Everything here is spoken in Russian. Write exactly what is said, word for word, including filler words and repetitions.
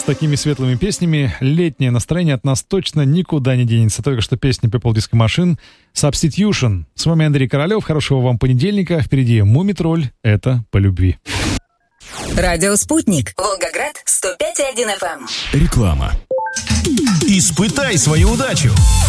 С такими светлыми песнями летнее настроение от нас точно никуда не денется. Только что песня People Disco Machine Substitution. С вами Андрей Королёв. Хорошего вам понедельника. Впереди Мумитроль. Это по любви. Радио «Спутник». Волгоград сто пять и один эф эм. Реклама. Испытай свою удачу.